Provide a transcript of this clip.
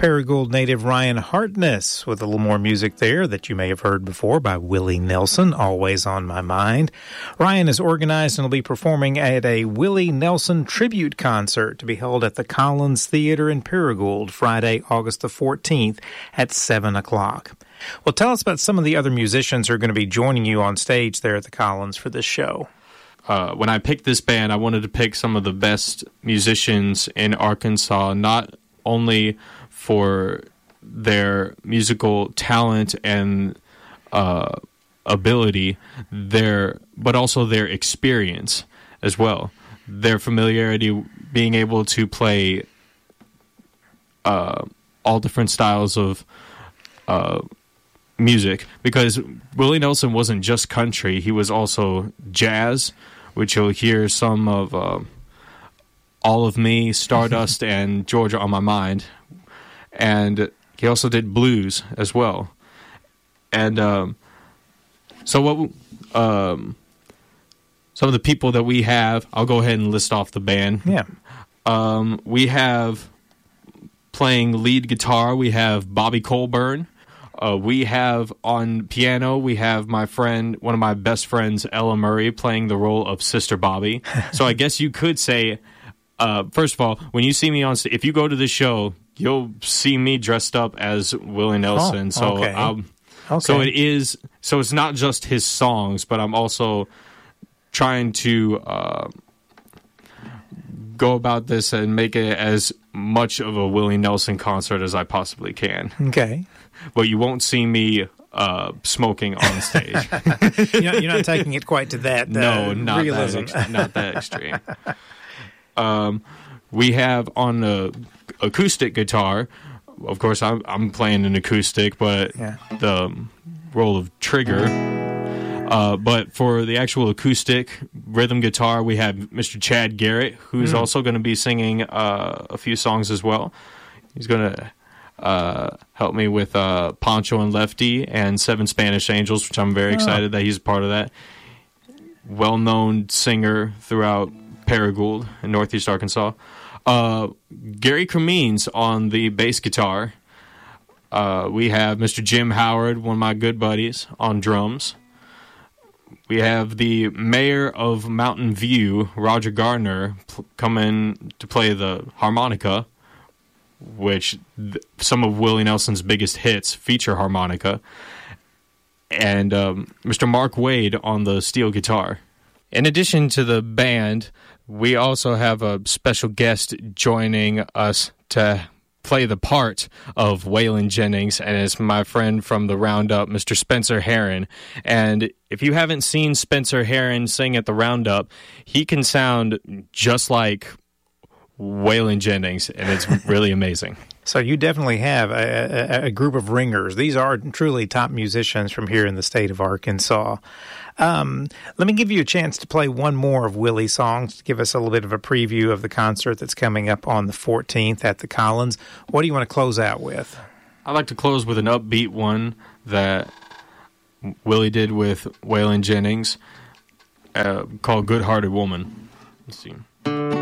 Paragould native Ryan Hartness with a little more music there that you may have heard before by Willie Nelson, Always on My Mind. Ryan is organized and will be performing at a Willie Nelson tribute concert to be held at the Collins Theater in Paragould Friday, August the 14th at 7 o'clock. Well, tell us about some of the other musicians who are going to be joining you on stage there at the Collins for this show. When I picked this band, I wanted to pick some of the best musicians in Arkansas, not only for their musical talent and ability, but also their experience as well. Their familiarity, being able to play all different styles of music, because Willie Nelson wasn't just country, he was also jazz, which you'll hear some of All of Me, Stardust, and Georgia on My Mind. And he also did blues as well. And some of the people that we have, I'll go ahead and list off the band. Yeah. We have playing lead guitar, we have Bobby Colburn. We have on piano, we have my friend, one of my best friends, Ella Murray, playing the role of Sister Bobby. So I guess you could say, first of all, when you see me on stage, if you go to the show, you'll see me dressed up as Willie Nelson. Okay. So it is. So it's not just his songs, but I'm also trying to go about this and make it as much of a Willie Nelson concert as I possibly can. Okay. But you won't see me smoking on stage. You're not taking it quite to that no, not realism. Not that extreme. We have on the acoustic guitar, of course, I'm playing an acoustic, but the role of Trigger. But for the actual acoustic rhythm guitar, we have Mr. Chad Garrett, who's also going to be singing a few songs as well. He's going to help me with Poncho and Lefty and Seven Spanish Angels, which I'm very excited that he's a part of that. Well-known singer throughout Paragould in Northeast Arkansas. Gary Cremines on the bass guitar. We have Mr. Jim Howard, one of my good buddies, on drums. We have the mayor of Mountain View, Roger Gardner, coming to play the harmonica, which some of Willie Nelson's biggest hits feature harmonica. And Mr. Mark Wade on the steel guitar. In addition to the band, we also have a special guest joining us to play the part of Waylon Jennings, and it's my friend from the Roundup, Mr. Spencer Herron. And if you haven't seen Spencer Herron sing at the Roundup, he can sound just like Waylon Jennings, and it's really amazing. So you definitely have a group of ringers. These are truly top musicians from here in the state of Arkansas. Let me give you a chance to play one more of Willie's songs to give us a little bit of a preview of the concert that's coming up on the 14th at the Collins. What do you want to close out with? I'd like to close with an upbeat one that Willie did with Waylon Jennings called Good Hearted Woman. Let's see.